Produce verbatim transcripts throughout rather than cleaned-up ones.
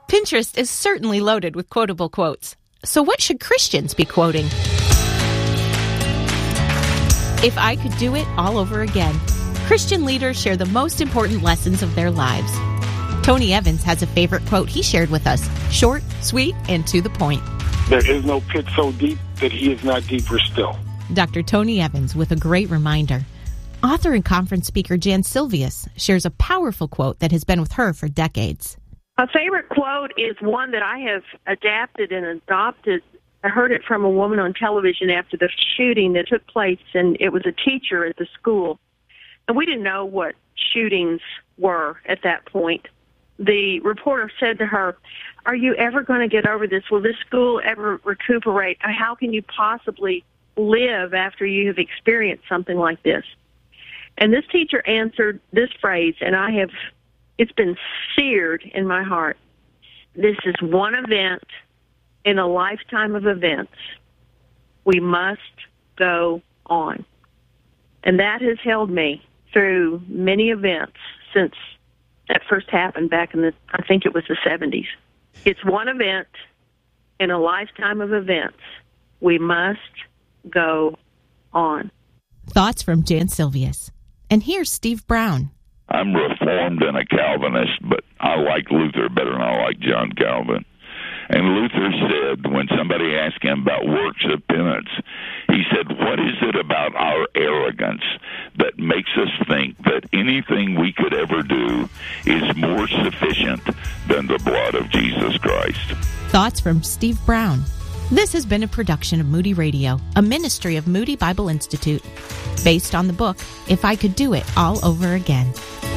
Pinterest is certainly loaded with quotable quotes. So what should Christians be quoting? If I could do it all over again. Christian leaders share the most important lessons of their lives. Tony Evans has a favorite quote he shared with us. Short, sweet, and to the point. There is no pit so deep that he is not deeper still. Doctor Tony Evans with a great reminder. Author and conference speaker Jan Silvius shares a powerful quote that has been with her for decades. My favorite quote is one that I have adapted and adopted. I heard it from a woman on television after the shooting that took place, and it was a teacher at the school. And we didn't know what shootings were at that point. The reporter said to her, "Are you ever going to get over this? Will this school ever recuperate? How can you possibly live after you have experienced something like this?" And this teacher answered this phrase, and I have, it's been seared in my heart. This is one event in a lifetime of events. We must go on. And that has held me through many events since that first happened back in the, I think it was the seventies. It's one event in a lifetime of events. We must go on. Thoughts from Jan Silvius. And here's Steve Brown. I'm Reformed and a Calvinist, but I like Luther better than I like John Calvin. And Luther said, when somebody asked him about works of penance, he said, what is it about our arrogance that makes us think that anything we could ever do is more sufficient than the blood of Jesus Christ? Thoughts from Steve Brown. This has been a production of Moody Radio, a ministry of Moody Bible Institute, based on the book, If I Could Do It All Over Again.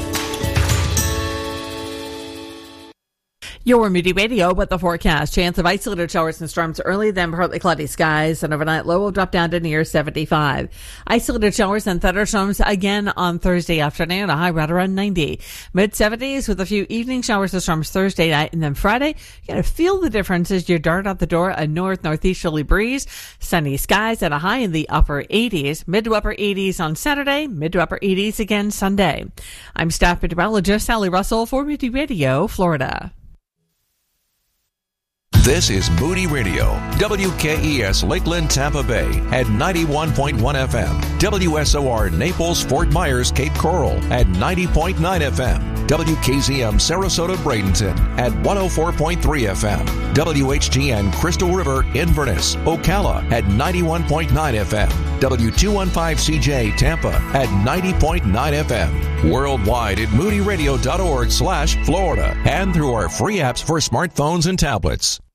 Your Moody Radio with the forecast. Chance of isolated showers and storms early, then partly cloudy skies, and overnight low will drop down to near seventy-five. Isolated showers and thunderstorms again on Thursday afternoon, a high right around ninety. mid-seventies with a few evening showers and storms Thursday night, and then Friday, you're going to feel the difference as you dart out the door. A north-northeasterly breeze, sunny skies at a high in the upper eighties, mid to upper eighties on Saturday, mid to upper eighties again Sunday. I'm staff meteorologist Sally Russell for Moody Radio, Florida. This is Moody Radio, W K E S Lakeland, Tampa Bay at ninety-one point one F M, W S O R Naples, Fort Myers, Cape Coral at ninety point nine F M, W K Z M Sarasota, Bradenton at one oh four point three F M, W H G N Crystal River, Inverness, Ocala at ninety-one point nine F M, W two fifteen C J Tampa at ninety point nine F M, worldwide at moodyradio dot org slash Florida, and through our free apps for smartphones and tablets.